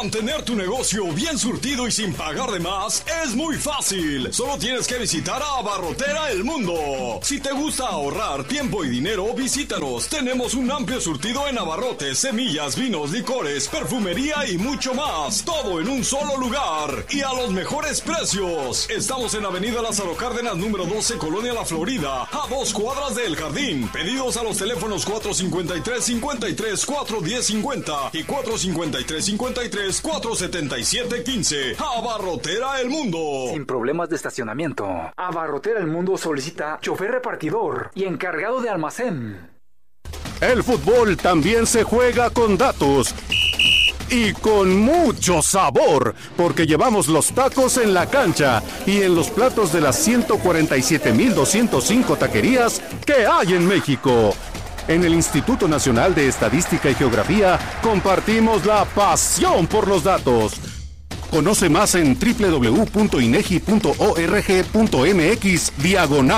Mantener tu negocio bien surtido y sin pagar de más es muy fácil. Solo tienes que visitar a Abarrotera El Mundo. Si te gusta ahorrar tiempo y dinero, visítanos. Tenemos un amplio surtido en abarrotes, semillas, vinos, licores, perfumería y mucho más. Todo en un solo lugar y a los mejores precios. Estamos en Avenida Lázaro Cárdenas, número 12, Colonia La Florida, a 2 cuadras del Jardín. Pedidos a los teléfonos 453-53-410-50 y 453-53-477-15. Abarrotera El Mundo. Sin problemas de estacionamiento. Abarrotera El Mundo solicita chofer repartidor y encargado de almacén. El fútbol también se juega con datos y con mucho sabor, porque llevamos los tacos en la cancha y en los platos de las 147,205 taquerías que hay en México. En el Instituto Nacional de Estadística y Geografía compartimos la pasión por los datos. Conoce más en www.inegi.org.mx/.